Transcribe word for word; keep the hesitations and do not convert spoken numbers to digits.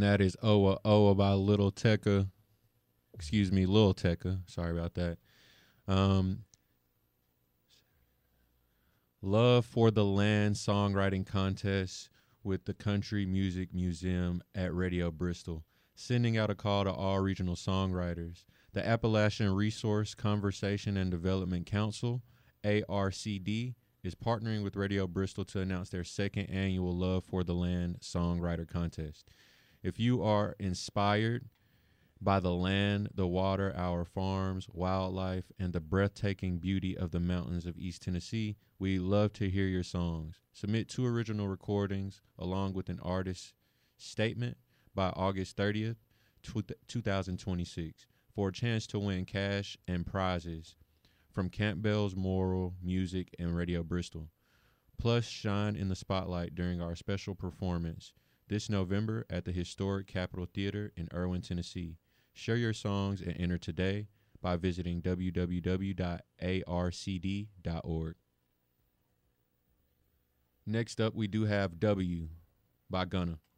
that is Oa Oa by Little Tecca. Excuse me, Lil Tecca. Sorry about that. Um, Love for the Land songwriting contest with the Country Music Museum at Radio Bristol, sending out a call to all regional songwriters. The Appalachian Resource Conversation and Development Council, A R C D, is partnering with Radio Bristol to announce their second annual Love for the Land songwriter contest. If you are inspired by the land, the water, our farms, wildlife, and the breathtaking beauty of the mountains of East Tennessee, we love to hear your songs. Submit two original recordings along with an artist's statement by August thirtieth, two thousand twenty-six for a chance to win cash and prizes from Campbell's Moral Music and Radio Bristol. Plus, shine in the spotlight during our special performance this November at the historic Capitol Theater in Irwin, Tennessee. Share your songs and enter today by visiting w w w dot a r c d dot org. Next up, we do have W by Gunna.